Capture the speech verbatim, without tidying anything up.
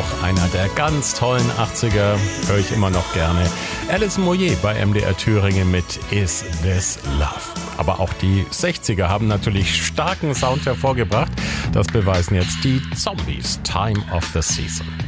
noch einer der ganz tollen achtziger, höre ich immer noch gerne. Alison Moyet bei M D R Thüringen mit Is This Love. Aber auch die sechziger haben natürlich starken Sound hervorgebracht. Das beweisen jetzt die Zombies, Time of the Season.